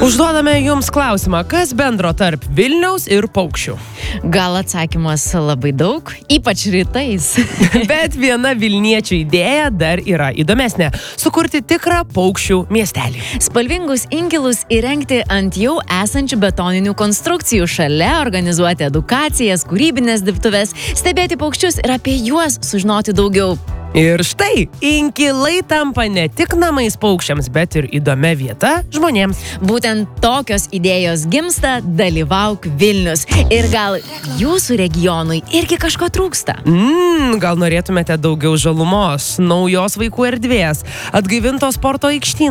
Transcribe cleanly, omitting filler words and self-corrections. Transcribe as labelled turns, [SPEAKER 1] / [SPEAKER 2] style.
[SPEAKER 1] Užduodame jums klausimą, kas bendro tarp Vilniaus ir paukščių.
[SPEAKER 2] Gal atsakymas labai daug, ypač rytais.
[SPEAKER 1] Bet viena vilniečių idėja dar yra įdomesnė – sukurti tikrą paukščių miestelį.
[SPEAKER 2] Spalvingus inkilus įrengti ant jau esančių betoninių konstrukcijų, šalia organizuoti edukacijas, kūrybinės dirbtuves, stebėti paukščius ir apie juos sužinoti daugiau.
[SPEAKER 1] Ir štai, inkilai tampa ne tik namais paukščiams, bet ir įdomia vieta žmonėms.
[SPEAKER 2] Būtent tokios idėjos gimsta Dalyvauk Vilnius. Ir gal jūsų regionui irgi kažko trūksta?
[SPEAKER 1] Gal norėtumėte daugiau žalumos, naujos vaikų erdvės, atgaivinto sporto aikštyno?